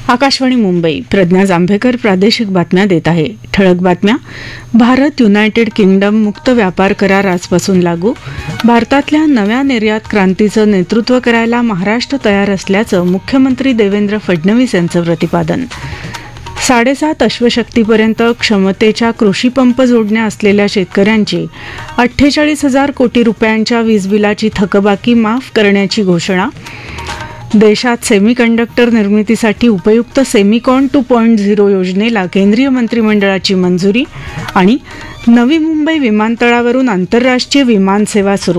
आकाशवाणी मुंबई. प्रज्ञा जांभेकर प्रादेशिक बातम्या देत आहे. ठळक बातम्या. भारत युनायटेड किंगडम मुक्त व्यापार करार आजपासून लागू. भारतातल्या नव्या निर्यात क्रांतीचं नेतृत्व करायला महाराष्ट्र तयार असल्याचं मुख्यमंत्री देवेंद्र फडणवीस यांचं प्रतिपादन. 7.5 अश्वशक्तीपर्यंत क्षमतेच्या कृषी पंप जोडण्या असलेल्या शेतकऱ्यांची 48,000 कोटी रुपयांच्या वीज बिलाची थकबाकी माफ करण्याची घोषणा. देशात सेमीकंडक्टर निर्मितीसाठी उपयुक्त सेमिकॉन 2.0 योजनेला केंद्रीय मंत्रिमंडळाची मंजुरी. आणि नवी मुंबई विमानतळावरून आंतरराष्ट्रीय विमानसेवा सुरू.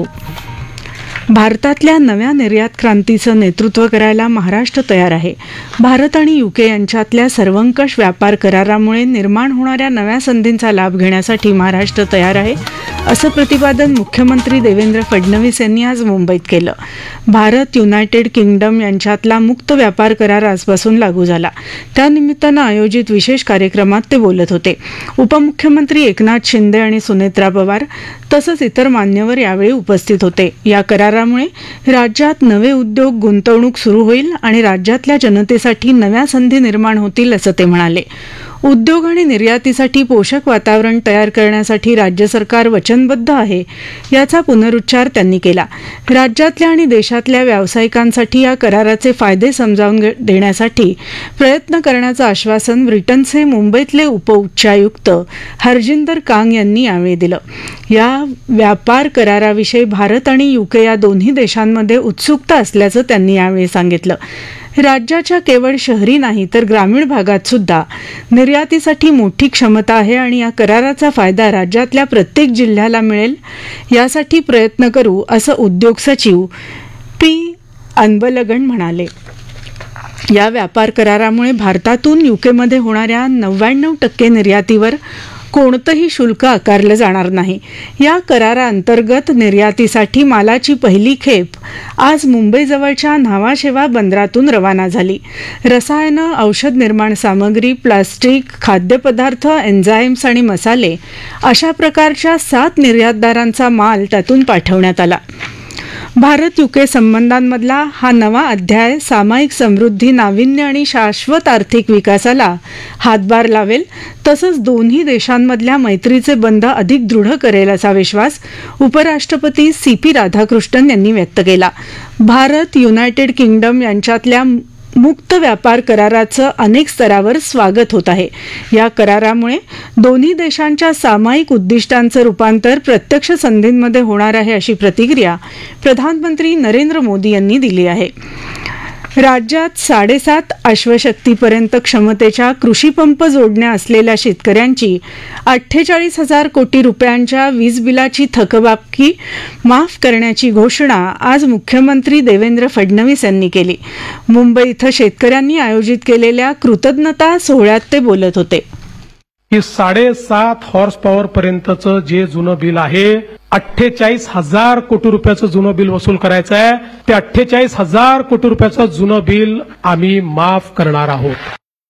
भारतातल्या नव्या निर्यात क्रांतीचं नेतृत्व करायला महाराष्ट्र तयार आहे. भारत आणि युके यांच्यातल्या सर्वंकष व्यापार करारामुळे निर्माण होणाऱ्या नव्या संधींचा लाभ घेण्यासाठी महाराष्ट्र तयार आहे, असं प्रतिपादन मुख्यमंत्री देवेंद्र फडणवीस यांनी आज मुंबईत केलं. भारत युनायटेड किंगडम यांच्यातला मुक्त व्यापार करार आजपासून लागू झाला. त्यानिमित्तानं आयोजित विशेष कार्यक्रमात ते बोलत होते. उपमुख्यमंत्री एकनाथ शिंदे आणि सुनेत्रा पवार तसंच इतर मान्यवर यावेळी उपस्थित होते. या करारामुळे राज्यात नवे उद्योग, गुंतवणूक सुरू होईल आणि राज्यातल्या जनतेसाठी नव्या संधी निर्माण होतील, असं ते म्हणाले. उद्योग आणि निर्यातीसाठी पोषक वातावरण तयार करण्यासाठी राज्य सरकार वचनबद्ध आहे, याचा पुनरुच्चार त्यांनी केला. राज्यातल्या आणि देशातल्या व्यावसायिकांसाठी या कराराचे फायदे समजावून देण्यासाठी प्रयत्न करण्याचं आश्वासन ब्रिटनचे मुंबईतले उपउच्चायुक्त हरजिंदर कांग यांनी यावेळी दिलं. या व्यापार कराराविषयी भारत आणि युके या दोन्ही देशांमध्ये उत्सुकता असल्याचं त्यांनी यावेळी सांगितलं. राज्याच्या केवळ शहरी नाही तर ग्रामीण भागात सुद्धा निर्यातीसाठी मोठी क्षमता आहे आणि या कराराचा फायदा राज्यातल्या प्रत्येक जिल्ह्याला मिळेल, यासाठी प्रयत्न करू, असं उद्योग सचिव पी. अनबलगन म्हणाले. या व्यापार करारामुळे भारतातून युकेमध्ये होणाऱ्या 99% निर्यातीवर कोणतंही शुल्क आकारलं जाणार नाही. या कराराअंतर्गत निर्यातीसाठी मालाची पहिली खेप आज मुंबईजवळच्या न्हावाशेवा बंदरातून रवाना झाली. रसायनं, औषध निर्माण सामग्री, प्लास्टिक, खाद्यपदार्थ, एन्झाईम्स आणि मसाले अशा प्रकारच्या 7 निर्यातदारांचा माल त्यातून पाठवण्यात आला. भारत युके संबंधांमधला हा नवा अध्याय सामायिक समृद्धी, नाविन्य आणि शाश्वत आर्थिक विकासाला हातभार लावेल, तसंच दोन्ही देशांमधल्या मैत्रीचे बंध अधिक दृढ करेल, असा विश्वास उपराष्ट्रपती CP राधाकृष्णन यांनी व्यक्त केला. भारत युनायटेड किंगडम यांच्यातल्या मुक्त व्यापार कराराचं अनेक स्तरावर स्वागत होत आहे. या करारामुळे दोन्ही देशांच्या सामायिक उद्दिष्टांचं रूपांतर प्रत्यक्ष संधींमध्ये होणार आहे, अशी प्रतिक्रिया प्रधानमंत्री नरेंद्र मोदी यांनी दिली आहे. राज्यात 7.5 अश्वशक्तीपर्यंत क्षमतेच्या कृषी पंप जोडण्या असलेल्या शेतकऱ्यांची 48,000 कोटी रुपयांच्या वीज बिलाची थकबाकी माफ करण्याची घोषणा आज मुख्यमंत्री देवेंद्र फडणवीस यांनी केली. मुंबई इथं शेतकऱ्यांनी आयोजित केलेल्या कृतज्ञता सोहळ्यात ते बोलत होते. की 7.5 हॉर्स पॉवर पर्यंतचं जे जुनं बिल आहे, 48,000 कोटी रुपयाचं जुनं बिल वसूल करायचं आहे. ते 48,000 कोटी रुपयाचं जुनं बिल आम्ही माफ करणार आहोत.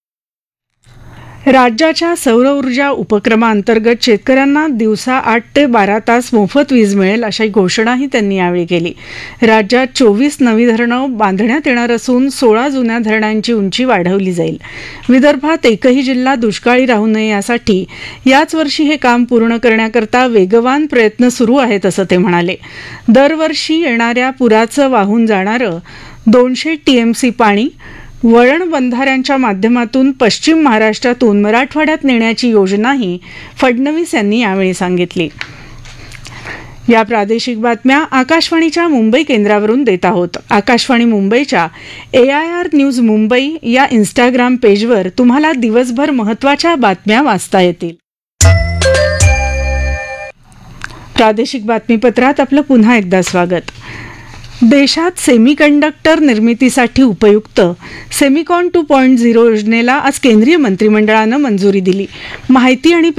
राज्याच्या सौर ऊर्जा उपक्रमाअंतर्गत शेतकऱ्यांना दिवसा 8 ते 12 तास मोफत वीज मिळेल, अशी घोषणाही त्यांनी यावेळी केली. राज्यात 24 नवी धरणं बांधण्यात येणार असून 16 जुन्या धरणांची उंची वाढवली जाईल. विदर्भात एकही जिल्हा दुष्काळी राहू नये यासाठी याच वर्षी हे काम पूर्ण करण्याकरता वेगवान प्रयत्न सुरू आहेत, असं ते म्हणाले. दरवर्षी येणाऱ्या पुराचं वाहून जाणारं 200 TMC पाणी वळण बंधाऱ्यांच्या माध्यमातून पश्चिम महाराष्ट्रातून मराठवाड्यात नेण्याची योजनाही फडणवीस यांनी यावेळी सांगितली. या प्रादेशिक बातम्या आकाशवाणीच्या मुंबई केंद्रावरून देत आहोत. आकाशवाणी मुंबईच्या AIR न्यूज मुंबई या इंस्टाग्राम पेजवर तुम्हाला दिवसभर महत्त्वाच्या बातम्या वाचता येतील. प्रादेशिक बातमीपत्रात आपलं पुन्हा एकदा स्वागत. देशात सेमीकंडक्टर निर्मितीसाठी उपयुक्त सेमिकॉन 2.0 योजनेला आज केंद्रीय मंत्रिमंडळानं मंजुरी दिली. माहिती आणि